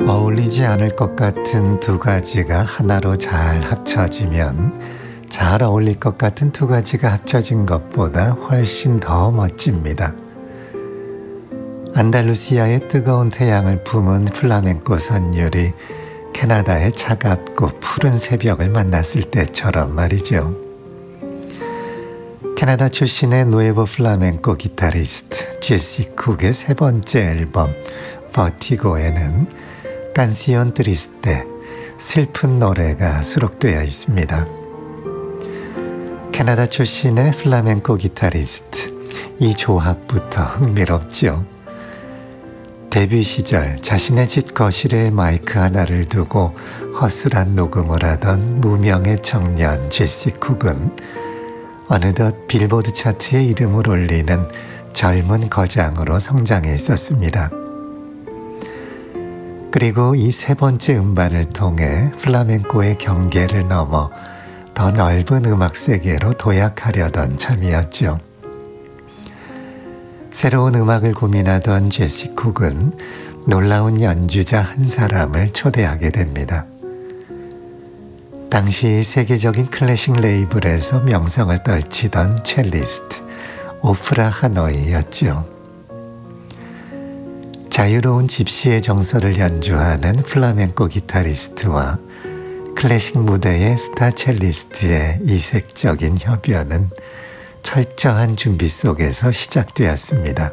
어울리지 않을 것 같은 두 가지가 하나로 잘 합쳐지면 잘 어울릴 것 같은 두 가지가 합쳐진 것보다 훨씬 더 멋집니다. 안달루시아의 뜨거운 태양을 품은 플라멩코 선율이 캐나다의 차갑고 푸른 새벽을 만났을 때처럼 말이죠. 캐나다 출신의 누에보 플라멩코 기타리스트 제시 쿡의 세 번째 앨범 버티고에는 깐시온 트리스테, 슬픈 노래가 수록되어 있습니다. 캐나다 출신의 플라멩코 기타리스트, 이 조합부터 흥미롭죠. 데뷔 시절 자신의 집 거실에 마이크 하나를 두고 허술한 녹음을 하던 무명의 청년 제시 쿡은 어느덧 빌보드 차트에 이름을 올리는 젊은 거장으로 성장해 있었습니다. 그리고 이 세 번째 음반을 통해 플라멩코의 경계를 넘어 더 넓은 음악 세계로 도약하려던 참이었죠. 새로운 음악을 고민하던 제시 쿡은 놀라운 연주자 한 사람을 초대하게 됩니다. 당시 세계적인 클래식 레이블에서 명성을 떨치던 첼리스트 오프라 하노이였죠. 자유로운 집시의 정서를 연주하는 플라멩코 기타리스트와 클래식 무대의 스타 첼리스트의 이색적인 협연은 철저한 준비 속에서 시작되었습니다.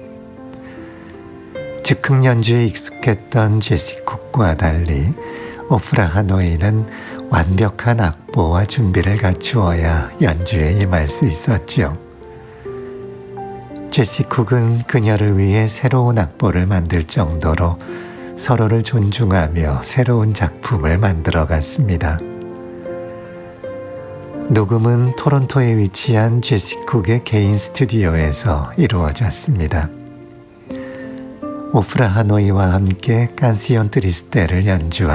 즉흥 연주에 익숙했던 제시 쿡과 달리 오프라 하노이는 완벽한 악보와 준비를 갖추어야 연주에 임할 수 있었죠. 제시 쿡은 그녀를 위해 새로운 악보를 만들 정도로 서로를 존중하며 새로운 작품을 만들어갔습니다. 녹음은 토론토에 위치한 제시 쿡의 개인 스튜디오에서 이루어졌습니다. 오프라 하노이와 함께 깐시온 트리스테를 연주한